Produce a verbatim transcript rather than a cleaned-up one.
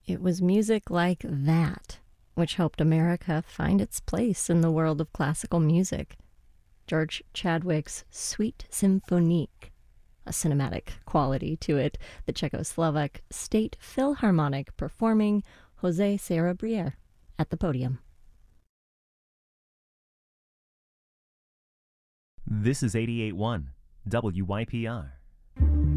It was music like that which helped America find its place in the world of classical music. George Chadwick's Suite Symphonique, a cinematic quality to it, the Czechoslovak State Philharmonic performing José Serra Briere at the podium. This is eighty-eight point one W Y P R.